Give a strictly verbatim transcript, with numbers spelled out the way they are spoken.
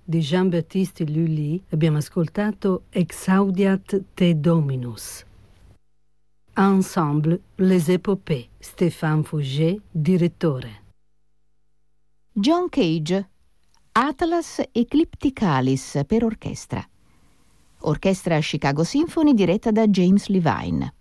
di Jean-Baptiste Lully abbiamo ascoltato Exaudiat te Dominus. Ensemble Les Épopées, Stéphane Fouget, direttore. John Cage, Atlas Eclipticalis per orchestra. Orchestra Chicago Symphony diretta da James Levine.